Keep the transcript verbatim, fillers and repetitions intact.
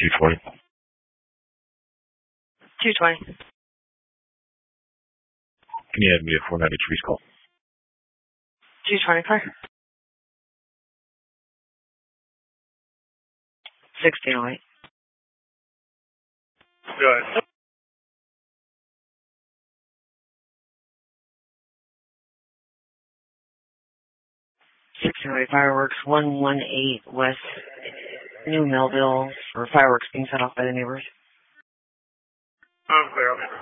two twenty. two twenty. Can you have me a four ninety Trees call? two twenty car. sixteen oh eight. Go ahead. sixteen oh eight fireworks, one one eight West New Melville for fireworks being set off by the neighbors. I'm clear.